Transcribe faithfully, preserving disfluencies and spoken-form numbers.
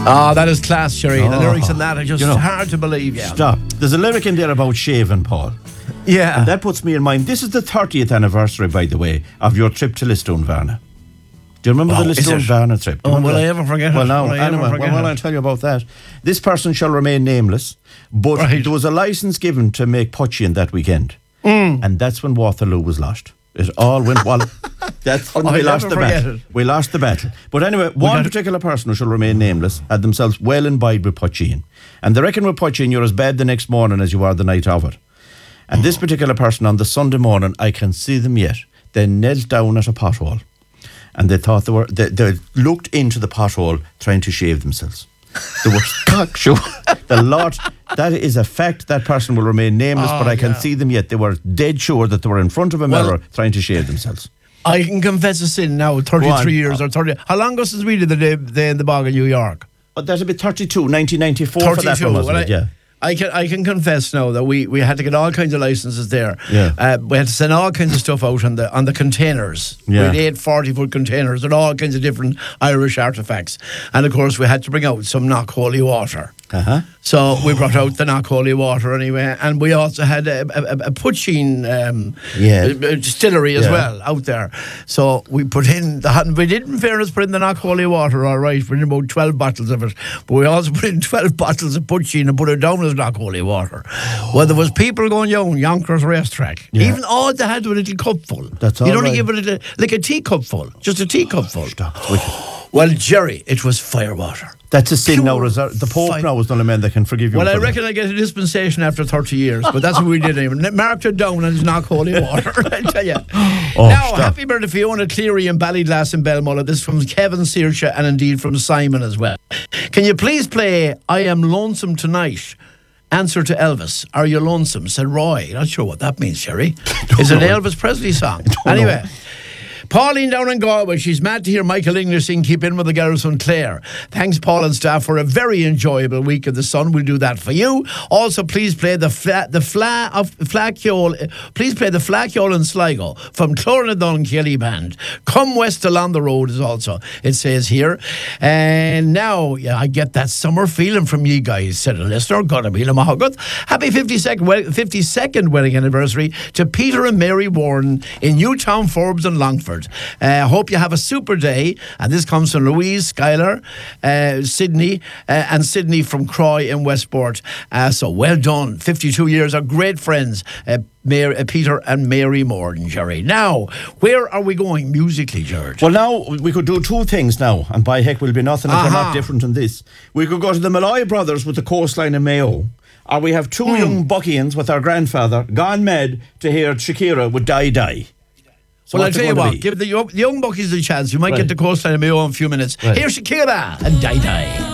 Ah, oh, that is class, Sherry. Oh, the lyrics in that are just you know, hard to believe, yeah. Stop. There's a lyric in there about shaving, Paul. Yeah. And that puts me in mind. This is the thirtieth anniversary, by the way, of your trip to Lisdoonvarna. Do you remember Oh, the is it? Lisdoonvarna trip? Do you Oh, remember will that? I ever forget it? Well, now, Will I ever anyway, forget well, it? I'll tell you about that. This person shall remain nameless, but Right. there was a licence given to make Puchin that weekend. Mm. And that's when Waterloo was lost. It all went well. That's when I'll we lost never the forget battle. it. We lost the battle. But anyway, one got- particular person who shall remain nameless had themselves well imbibed with Puchin. And they reckon with Puchin, you're as bad the next morning as you are the night of it. And this particular person on the Sunday morning, I can see them yet. They knelt down at a pothole. And they thought they were, they, they looked into the pothole trying to shave themselves. They were cocksure. The Lord, that is a fact. That person will remain nameless, Oh, but I can yeah. see them yet. They were dead sure that they were in front of a Well- mirror trying to shave themselves. I can confess a sin now, Go thirty-three on. years or thirty. How long ago since we did the day, day in the bog in New York? But that'd be thirty-two, nineteen ninety-four for that thirty-two. one, wasn't Well, it? Yeah. I can I can confess now that we, we had to get all kinds of licenses there. Yeah. Uh, we had to send all kinds of stuff out on the on the containers. Yeah. We had eight forty foot containers with all kinds of different Irish artefacts, and of course we had to bring out some knock holy water. Uh-huh. So we brought out the knock holy water anyway, and we also had a, a, a Puchin um, Yeah. uh, distillery as Yeah. well out there. So we put in the hot, we did in fairness put in the knock holy water, all right. We did about twelve bottles of it, but we also put in twelve bottles of Puchin and put it down as knock holy water. Well, there was people going down Yonkers racetrack. Yeah. Even all they had was a little cupful. That's You'd all only right. give it a, little- like a teacupful, just a teacupful. Stop. It's wicked. Well, Jerry, it was firewater. That's a sin now. Pure Reserve. The Pope fire. now is the only man that can forgive you. Well, I for that. reckon I get a dispensation after thirty years, but that's what we did anyway. Marked it down and it's not holy water, I tell you. Oh, now, stop. happy birthday Fiona Cleary and Ballyglass and Belmullet. This is from Kevin Searsha and indeed from Simon as well. Can you please play I Am Lonesome Tonight? Answer to Elvis. Are you lonesome? Said Roy. Not sure what that means, Sherry. It's an know. Elvis Presley song. don't Anyway. know. Pauline down in Galway, she's mad to hear Michael English sing Keep In With The Girls from Clare. Thanks, Paul and staff, for a very enjoyable week of the sun. We'll do that for you. Also, please play the fla, the fla of Flaciol. Please play the Flaciol and Sligo from Clonadon Kelly Band. Come West Along the Road is also, it says here. And now, yeah, I get that summer feeling from you guys, said a listener. Gonna be Mahagut. Happy fifty-second, we- fifty-second wedding anniversary to Peter and Mary Warren in Newtown, Forbes and Longford. Uh, hope you have a super day. And this comes from Louise, Skylar, uh, Sydney, uh, and Sydney from Croy in Westport. Uh, so well done. fifty-two years are great friends. Uh, Mary, uh, Peter and Mary Morden, Jerry. Now, where are we going musically, George? Well, now we could do two things now, and by heck, will be nothing if they're Aha. not different than this. We could go to the Malloy Brothers with the Coastline in Mayo, or we have two Hmm. young Buckians with our grandfather gone mad to hear Shakira with Die Die. So Well, I'll what's it tell you gonna what, be? give the young, the young Buckies a chance. You might Right. get the Coastline of Mayo in a few minutes. Right. Here's Shakira and Die Die.